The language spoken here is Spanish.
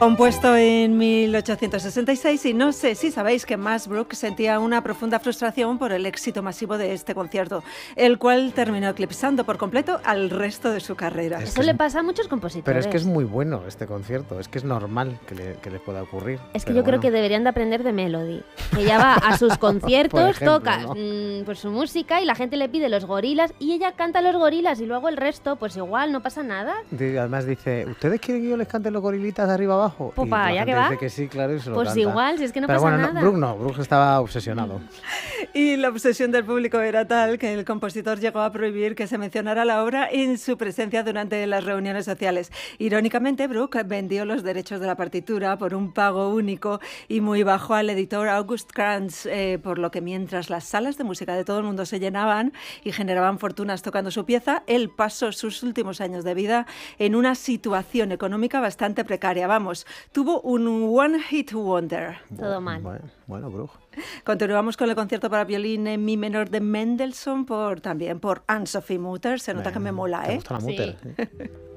Compuesto en 1866, y no sé si sabéis que Max Bruch sentía una profunda frustración por el éxito masivo de este concierto, el cual terminó eclipsando por completo al resto de su carrera. Eso le pasa a muchos compositores. Pero es que es muy bueno este concierto, es que es normal que les pueda ocurrir. Es que yo creo que deberían de aprender de Melody, que ella va a sus conciertos, ejemplo, toca ¿no? pues su música y la gente le pide los gorilas y ella canta los gorilas y luego el resto, pues igual, no pasa nada. Además dice, ¿ustedes quieren que yo les cante los gorilitas de arriba abajo? Pues Y para la allá gente que va. dice que sí, claro, y se lo Pues canta. igual, si es que no Pero pasa bueno, nada. Bruch estaba obsesionado. Y la obsesión del público era tal que el compositor llegó a prohibir que se mencionara la obra en su presencia durante las reuniones sociales. Irónicamente, Bruch vendió los derechos de la partitura por un pago único y muy bajo al editor August Kranz, por lo que mientras las salas de música de todo el mundo se llenaban y generaban fortunas tocando su pieza, él pasó sus últimos años de vida en una situación económica bastante precaria. Vamos, tuvo un one-hit wonder. Todo mal. Bueno, Bruch. Continuamos con el concierto para violín en mi menor de Mendelssohn, también por Anne-Sophie Mutter. Se nota que me mola, ¿Te ¿eh? gusta la Mutter? Sí.